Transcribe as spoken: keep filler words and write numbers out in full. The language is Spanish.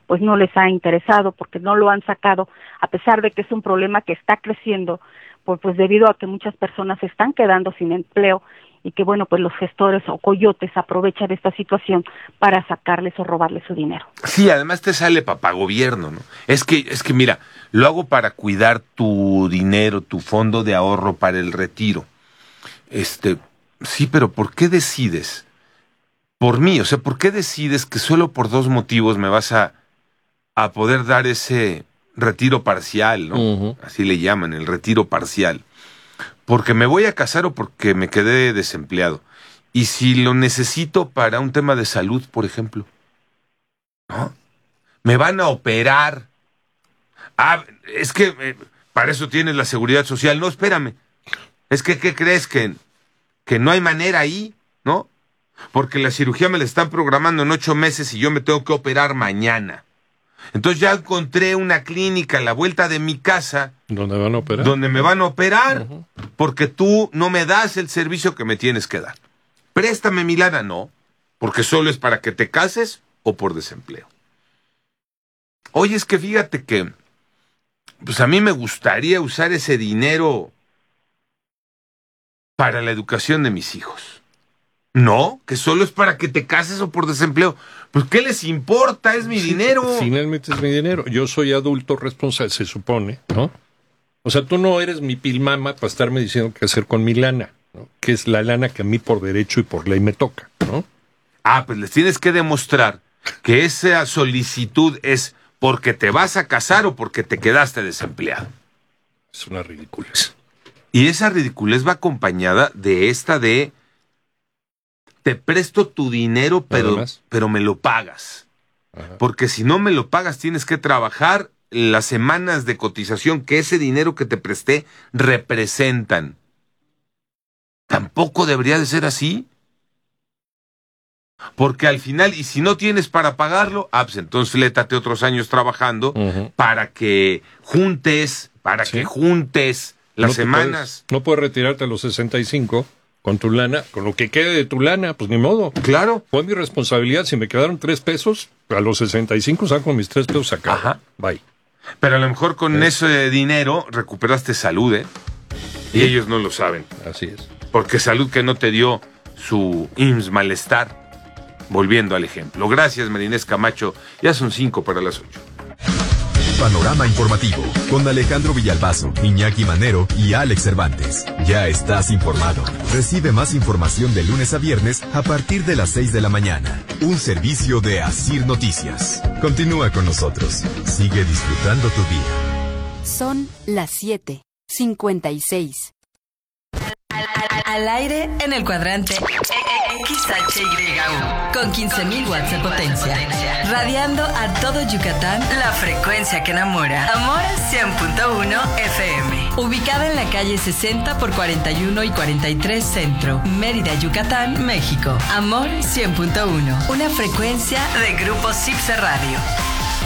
pues no les ha interesado porque no lo han sacado, a pesar de que es un problema que está creciendo, pues, pues debido a que muchas personas se están quedando sin empleo y que bueno, pues los gestores o coyotes aprovechan esta situación para sacarles o robarles su dinero. Sí, además te sale papagobierno, ¿no? Es que, es que mira, lo hago para cuidar tu dinero, tu fondo de ahorro para el retiro. Este, sí, pero ¿por qué decides? Por mí, o sea, ¿por qué decides que solo por dos motivos me vas a, a poder dar ese retiro parcial, ¿no? Uh-huh. Así le llaman, el retiro parcial. Porque me voy a casar o porque me quedé desempleado. Y si lo necesito para un tema de salud, por ejemplo, ¿no? Me van a operar. Ah, es que eh, para eso tienes la seguridad social. No, espérame. Es que, ¿qué crees? Que, que no hay manera ahí, ¿no? Porque la cirugía me la están programando en ocho meses y yo me tengo que operar mañana. Entonces ya encontré una clínica a la vuelta de mi casa. ¿Dónde van a operar? Donde me van a operar, uh-huh. Porque tú no me das el servicio que me tienes que dar. Préstame mi lana, no, porque solo es para que te cases o por desempleo. Oye, es que fíjate que, pues a mí me gustaría usar ese dinero para la educación de mis hijos. No, que solo es para que te cases o por desempleo. Pues, ¿qué les importa? Es mi sí, dinero. Finalmente es mi dinero. Yo soy adulto responsable, se supone, ¿no? O sea, tú no eres mi pilmama para estarme diciendo qué hacer con mi lana, ¿no? Que es la lana que a mí por derecho y por ley me toca, ¿no? Ah, pues les tienes que demostrar que esa solicitud es porque te vas a casar o porque te quedaste desempleado. Es una ridiculez. Y esa ridiculez va acompañada de esta de te presto tu dinero, pero, pero me lo pagas. Ajá. Porque si no me lo pagas, tienes que trabajar las semanas de cotización que ese dinero que te presté representan. Tampoco debería de ser así. Porque al final, y si no tienes para pagarlo, ah, pues entonces flétate otros años trabajando uh-huh. para que juntes, para ¿sí? que juntes las no semanas. Puedes, no puedes retirarte a los sesenta y cinco con tu lana, con lo que quede de tu lana, pues ni modo. Claro. Fue mi responsabilidad. Si me quedaron tres pesos, a los sesenta y cinco saco mis tres pesos acá. Ajá. Bye. Pero a lo mejor con ¿Eh? ese dinero recuperaste salud, ¿eh? Y ¿sí? ellos no lo saben. Así es. Porque salud que no te dio su I M S S malestar. Volviendo al ejemplo. Gracias, Marinés Camacho. Ya son cinco para las ocho. Panorama informativo con Alejandro Villalbazo, Iñaki Manero y Alex Cervantes. Ya estás informado. Recibe más información de lunes a viernes a partir de las seis de la mañana. Un servicio de Asir Noticias. Continúa con nosotros. Sigue disfrutando tu día. Son las siete cincuenta y seis. Al, al, al aire en el cuadrante X H Y U con quince mil watts de potencia, radiando a todo Yucatán, la frecuencia que enamora. Amor cien punto uno F M, ubicada en la calle sesenta por cuarenta y uno y cuarenta y tres Centro, Mérida, Yucatán, México. Amor cien punto uno, una frecuencia de Grupo Cipse Radio.